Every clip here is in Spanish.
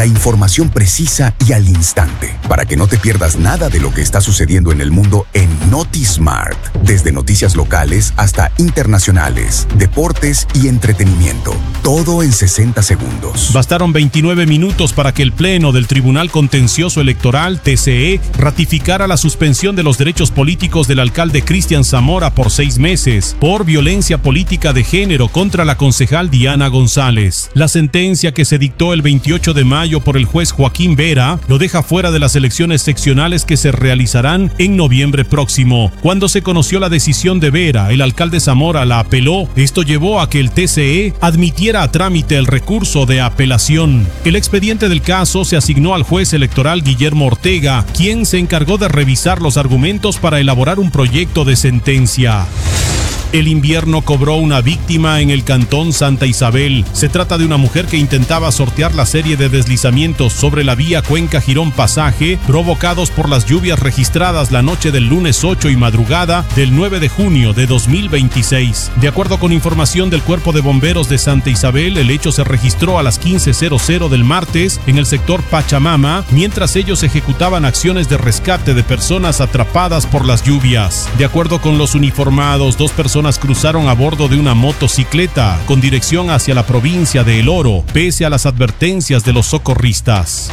la información precisa y al instante, para que no te pierdas nada de lo que está sucediendo en el mundo en NotiSmart. Desde noticias locales hasta internacionales, deportes y entretenimiento. Todo en 60 segundos. Bastaron 29 minutos para que el Pleno del Tribunal Contencioso Electoral, TCE, ratificara la suspensión de los derechos políticos del alcalde Cristian Zamora por 6 meses, por violencia política de género contra la concejal Diana González. La sentencia, que se dictó el 28 de mayo por el juez Joaquín Vera, lo deja fuera de las elecciones seccionales que se realizarán en noviembre próximo. Cuando se conoció la decisión de Vera, el alcalde Zamora la apeló. Esto llevó a que el TCE admitiera a trámite el recurso de apelación. El expediente del caso se asignó al juez electoral Guillermo Ortega, quien se encargó de revisar los argumentos para elaborar un proyecto de sentencia. El invierno cobró una víctima en el cantón Santa Isabel. Se trata de una mujer que intentaba sortear la serie de deslizamientos sobre la vía Cuenca-Girón Pasaje, provocados por las lluvias registradas la noche del lunes 8 y madrugada del 9 de junio de 2026. De acuerdo con información del Cuerpo de Bomberos de Santa Isabel, el hecho se registró a las 15:00 del martes en el sector Pachamama, mientras ellos ejecutaban acciones de rescate de personas atrapadas por las lluvias. De acuerdo con los uniformados, 2 personas cruzaron a bordo de una motocicleta con dirección hacia la provincia de El Oro, pese a las advertencias de los socorristas.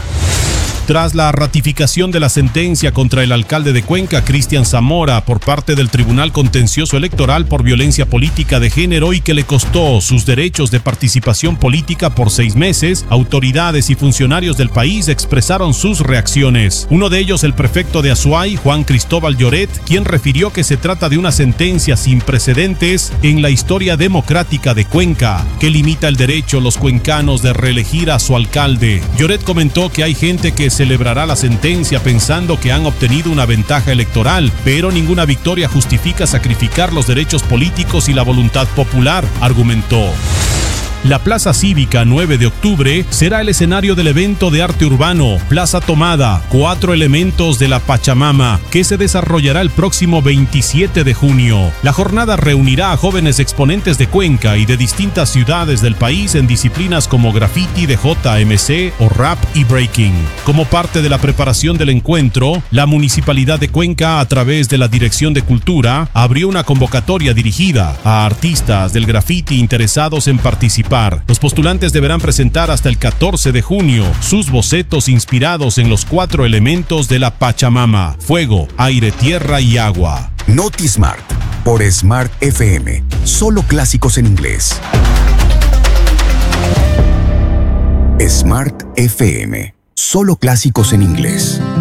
Tras la ratificación de la sentencia contra el alcalde de Cuenca, Cristian Zamora, por parte del Tribunal Contencioso Electoral por violencia política de género y que le costó sus derechos de participación política por 6 meses, autoridades y funcionarios del país expresaron sus reacciones. Uno de ellos, el prefecto de Azuay, Juan Cristóbal Lloret, quien refirió que se trata de una sentencia sin precedentes en la historia democrática de Cuenca, que limita el derecho de los cuencanos de reelegir a su alcalde. Lloret comentó que hay gente que celebrará la sentencia pensando que han obtenido una ventaja electoral, pero ninguna victoria justifica sacrificar los derechos políticos y la voluntad popular, argumentó. La Plaza Cívica 9 de octubre será el escenario del evento de arte urbano Plaza Tomada, 4 elementos de la Pachamama, que se desarrollará el próximo 27 de junio. La jornada reunirá a jóvenes exponentes de Cuenca y de distintas ciudades del país en disciplinas como graffiti, DJMC o rap y breaking. Como parte de la preparación del encuentro, la Municipalidad de Cuenca, a través de la Dirección de Cultura, abrió una convocatoria dirigida a artistas del graffiti interesados en participar. Los postulantes deberán presentar hasta el 14 de junio sus bocetos inspirados en los 4 elementos de la Pachamama: fuego, aire, tierra y agua. NotiSmart, por Smart FM. Solo clásicos en inglés. Smart FM. Solo clásicos en inglés.